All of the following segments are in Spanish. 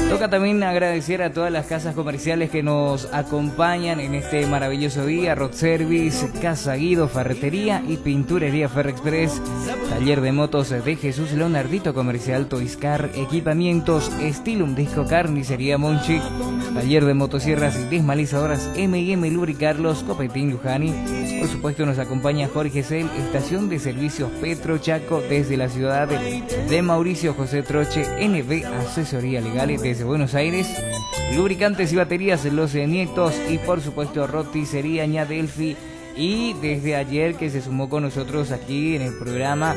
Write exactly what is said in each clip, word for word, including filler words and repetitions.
Toca también agradecer a todas las casas comerciales que nos acompañan en este maravilloso día. Road Service, Casa Guido, Ferretería y Pinturería Ferrexpress, Taller de Motos de Jesús Leonardito Comercial, Toiscar, Equipamientos, Estilum Disco, Carnicería Monchi, Taller de Motosierras y Desmalizadoras M y M Lubricarlos, Copetín Lujani. Por supuesto nos acompaña Jorge Cel, Estación de Servicios Petro Chaco, desde la ciudad de Mauricio José Troche, N B Asesoría Legal desde Buenos Aires, Lubricantes y Baterías Los Nietos y por supuesto Roticería Ña Delphi. Y desde ayer que se sumó con nosotros aquí en el programa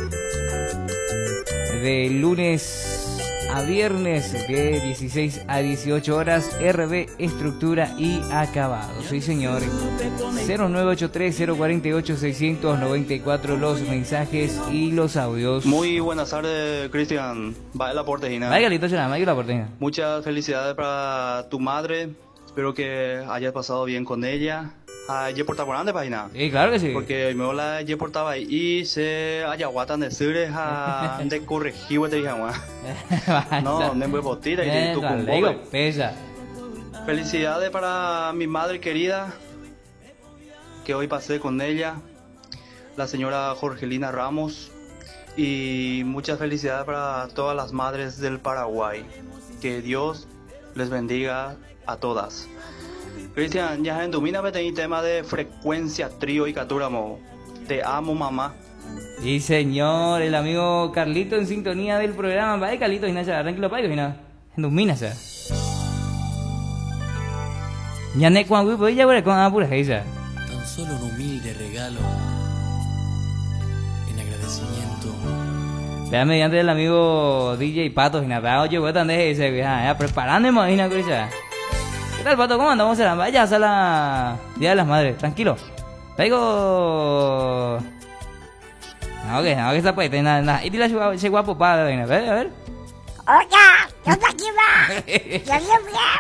de lunes a viernes de dieciséis a dieciocho horas, R B Estructura y Acabados. Sí, señores. cero nueve ocho tres cero cuatro ocho seis nueve cuatro los mensajes y los audios. Muy buenas tardes, Cristian. Va la portejina. Vaya, Galito, vaya la portejina. Muchas felicidades para tu madre. Espero que hayas pasado bien con ella. Ayer portaba grande página. Sí, claro que sí. Porque me hola ayer portaba ahí y se ayahuatan de sures a de corregir te dije, no, no me botita y tu combo. Pesa. Felicidades para mi madre querida, que hoy pasé con ella, la señora Jorgelina Ramos, y muchas felicidades para todas las madres del Paraguay. Que Dios les bendiga a todas. Cristian, ya en Dumina me tenéis tema de frecuencia, trío y catúramo. Te amo, mamá. Sí, señor, el amigo Carlito en sintonía del programa. Vaya, Carlito, y nada, tranquilo, payo, y nada. En Dumina, ¿sabes? Ya ne cuando voy a ver con apura, ella. Tan solo un humilde regalo en agradecimiento. Vea, mediante el amigo D J Pato, y nada, oye, voy a tener ese, ya, preparando, imagina, Cristian. ¿Qué tal, Pato? ¿Cómo andamos? Vaya a la Día de las Madres, tranquilo. Traigo... No, que no, que está pues, nada, nada. Y dile a ese guapo padre, a ver, a ver. Oiga, yo te aquí va. Yo bien,